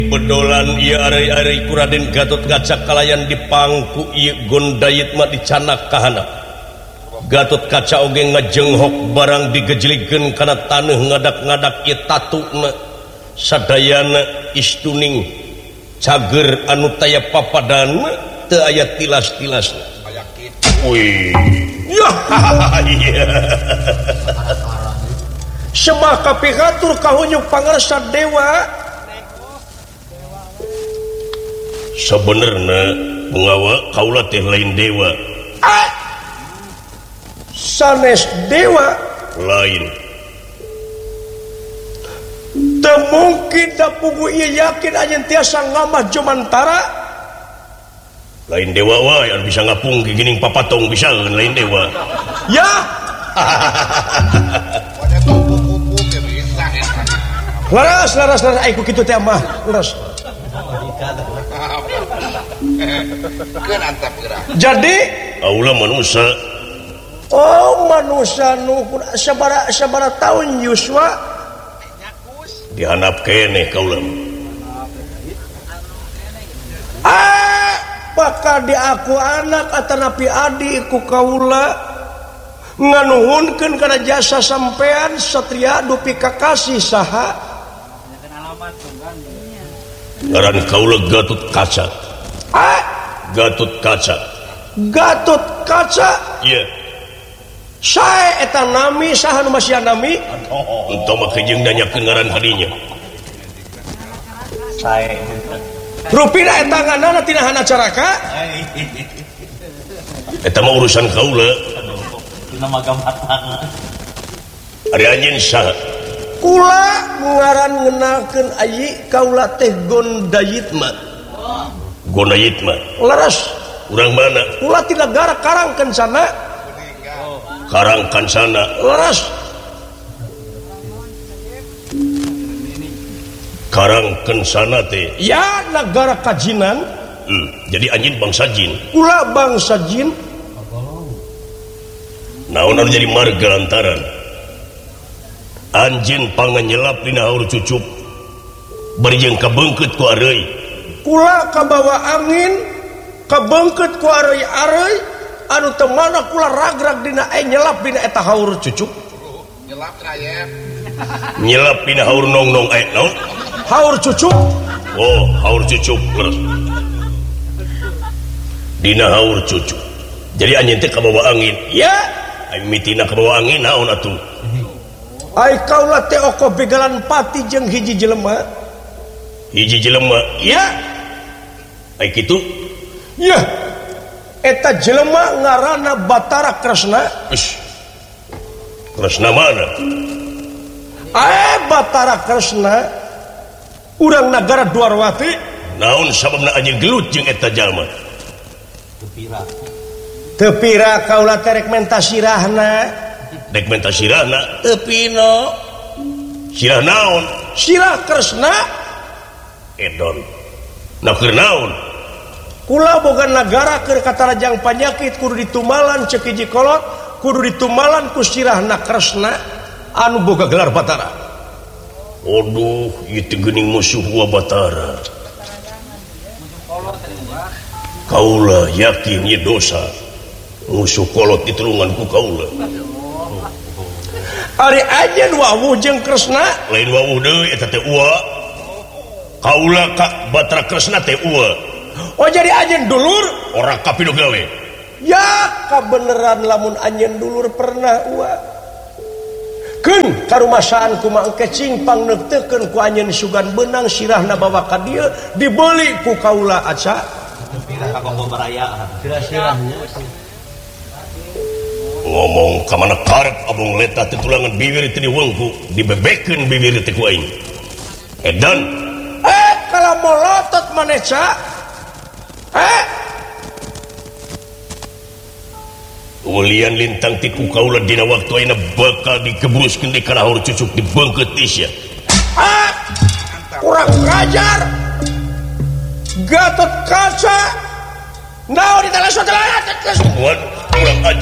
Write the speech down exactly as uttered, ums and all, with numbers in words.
bedolan ieu ari-ari ku Raden Gatot Kaca kalayan dipangku ieu Gondayit mah dicanak ka handap. Gatot Kaca oge ngajenghok barang digejlikeun kana taneuh ngadak-ngadak ieu tatuna sadayana istuning cager anu taya papadana teu aya tilas-tilasna. Aya kitu. Wih. Ya. Semah kapihatur kahunyuk pangarsa dewa. Sebenarnya mengawa kaula teh lain dewa. Ah! Sanes dewa lain. Teu mungkin da pugu ieu yakin ayeuna tiasa ngamah jomantara. Lain dewa wae anu bisa ngapungki geuning papatong bisaeun lain dewa. Ya. Pada kupu-kupu ge bisa eta. Laras laras laras ai ku kitu teh mah. Laras. Keun antap gerak. Jadi aula manusia. Oh manusia nu sabara sabara taun Yuswa dihanap keneh kaula. Ah, bakal di aku anak atanapi adi ku kaula nganuhunkeun kana jasa sampean satria dupi kakasih saha? Ngaran kaula Gatot Kaca. Ah, Gatot Kaca. Gatot Kaca. Iya. Yeah. Sae eta nami saha nu masih nami? Entong mah kejeung danyakeun ngaran hadinya. Sae. Rupina eta nganana tina hana caraka? Eta mah urusan kaula. Tina magamatan. Ari anjeun saha? Kula ngaran ngeunalkeun ayi kaula teh Gondayit mah. Gondayit mah. Laras. Urang mana? Kula ti nagara Karang Kencana. Karang Kancana. Laras. Karang Kencana teh. Ya negara Kajinan. Hmm, jadi anjeun bangsa jin. Kula bangsa jin. Naon anu jadi marga lantaran? Anjeun panganyelap dina haur cucup. Bari jeung kabeungkeut ku areuy. Kula kabawa angin, kabeungkeut ku areuy-areuy. Anu teu mana kula ragrag dina eh nyelap dina eta haur cucuk. Nyelap raya. Nyelap dina haur nong-nong eh naon? Haur cucuk. Oh, haur cucuk. Dina haur cucuk. Jadi anjeun teh kabawa angin. Ya, ai mitina kabawa angin naon atuh? Ai kaula teh oko begalan pati jeung hiji jelema. Hiji jelema. Ya. Ai kitu? Ya. Eta jelema ngaranna Batara Kresna. Ish. Kresna mana? Eh Batara Kresna urang nagara Dwarwati. Naon sababna anjeun gelut jeung eta jalma? Tepira. Tepira kaula terek menta sirahna. Dek menta sirahna teu pino. Sirah naon? Sirah Kresna. Edon. Nah keur naon? Kula boga nagara keur katarajang panyakit kudu ditumalan ceuk hiji kolot kudu ditumalan ku sirahna Kresna anu boga gelar Batara. Aduh, ieu teh geuning musuh wa Batara. Kaula yakin ieu dosa. Musuh kolot ditulungan ku kaula. Ari ajeun wawuh jeung Kresna, lain wawuh deui eta teh uwa. Kaula ka Batara Kresna teh uwa. Oh jadi anjeun dulur ora kapido gawe. Ya kabeneran lamun anjeun dulur pernah uwa. Keun karumasaan kumaha engke cingpang neuteukeun ku anjeun sugan beunang sirahna bawa ka dieu dibeli ku kaula aca. Ngomong ka mana karep abong leta teh tulangan bibir teh diwengku dibebekeun bibir teh ku aing. Edan. Eh kalau molotot maneh ca. Eh ulian lintang tiku kaula dina waktu ayeuna bakal dikebruskeun di kana haur cucuk dibeungkeut isya. Ah kurang ngajar Gatot Kaca naon di dalam suatu lalat kurang ajar.